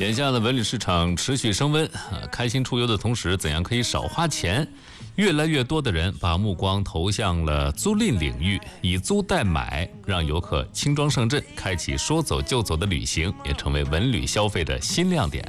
眼下的文旅市场持续升温，开心出游的同时，怎样可以少花钱？越来越多的人把目光投向了租赁领域，以租代买，让游客轻装上阵，开启说走就走的旅行，也成为文旅消费的新亮点。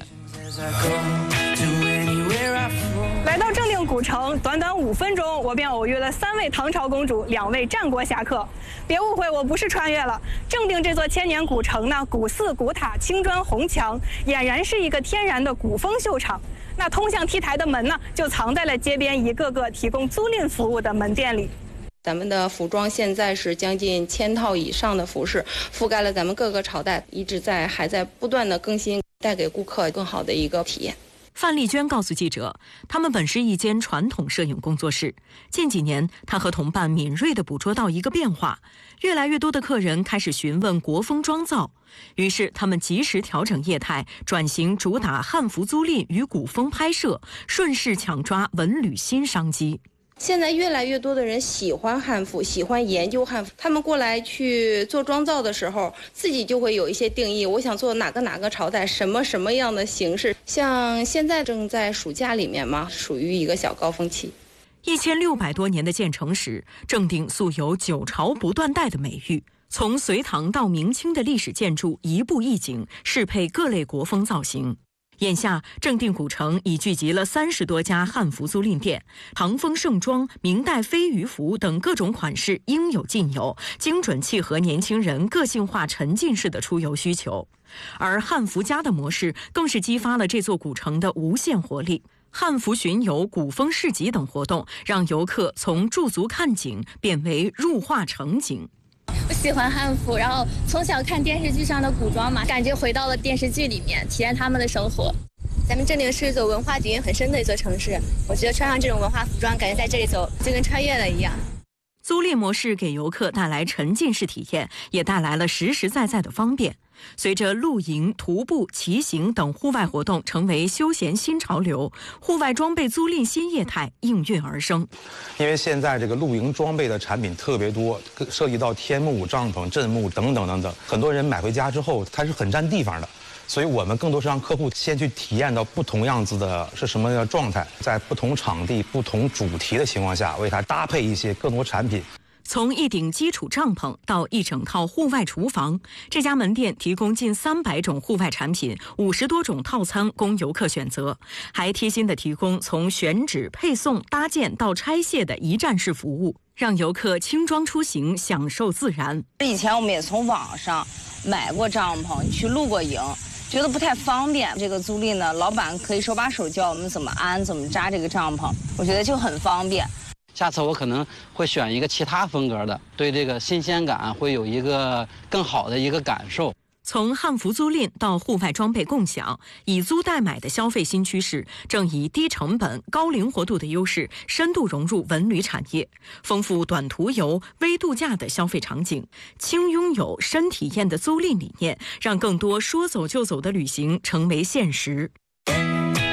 来到正定古城，短短5分钟，我便偶遇了3位唐朝公主，2位战国侠客。别误会，我不是穿越了。正定这座千年古城呢，古寺古塔、青砖红墙，俨然是一个天然的古风秀场。那通向 T 台的门呢，就藏在了街边一个个提供租赁服务的门店里。 咱们的服装现在是将近1000套以上的服饰，覆盖了咱们各个朝代，还在不断的更新，带给顾客更好的一个体验。 范丽娟告诉记者，他们本是一间传统摄影工作室，近几年她和同伴敏锐地捕捉到一个变化，越来越多的客人开始询问国风妆造，于是他们及时调整业态，转型主打汉服租赁与古风拍摄，顺势抢抓文旅新商机。 现在越来越多的人喜欢汉服，喜欢研究汉服，他们过来去做妆造的时候，自己就会有一些定义，我想做哪个朝代，什么样的形式。像现在正在暑假里面嘛，属于一个小高峰期。 1600多年的建成史，正定素有9朝不断代的美誉。从隋唐到明清的历史建筑一步一景，适配各类国风造型。眼下，正定古城已聚集了30多家汉服租赁店，唐风盛装、明代飞鱼服等各种款式应有尽有，精准契合年轻人个性化沉浸式的出游需求。而汉服家的模式更是激发了这座古城的无限活力。汉服巡游、古风市集等活动，让游客从驻足看景变为入画成景。 我喜欢汉服，然后从小看电视剧上的古装嘛，感觉回到了电视剧里面，体验他们的生活。咱们正定是一座文化底蕴很深的一座城市，我觉得穿上这种文化服装，感觉在这里走就跟穿越了一样。 租赁模式给游客带来沉浸式体验，也带来了实实在在的方便。随着露营、徒步、骑行等户外活动成为休闲新潮流，户外装备租赁新业态应运而生。 因为现在这个露营装备的产品特别多，涉及到天幕、帐篷、阵幕等等等等，很多人买回家之后，它是很占地方的。所以我们更多是让客户先去体验到不同样子的是什么样的状态，在不同场地、不同主题的情况下，为它搭配一些更多产品。 从一顶基础帐篷到一整套户外厨房，这家门店提供近300种户外产品，50多种套餐供游客选择，还贴心地提供从选址、配送、搭建到拆卸的一站式服务，让游客轻装出行，享受自然。 以前我们也从网上买过帐篷，去露过营，觉得不太方便。这个租赁呢，老板可以手把手教我们怎么安、怎么扎这个帐篷，我觉得就很方便。 下次我可能会选一个其他风格的，对这个新鲜感会有一个更好的一个感受。 从汉服租赁到户外装备共享，以租代买的消费新趋势，正以低成本、高灵活度的优势，深度融入文旅产业，丰富短途游、微度假的消费场景，轻拥有、深体验的租赁理念，让更多说走就走的旅行成为现实。